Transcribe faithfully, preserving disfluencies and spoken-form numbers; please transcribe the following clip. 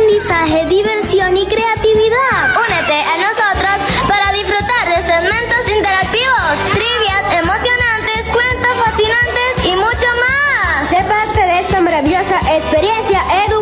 aprendizaje, diversión y creatividad. Únete a nosotros para disfrutar de segmentos interactivos, trivias emocionantes, cuentos fascinantes y mucho más. Sé parte de esta maravillosa experiencia educativa.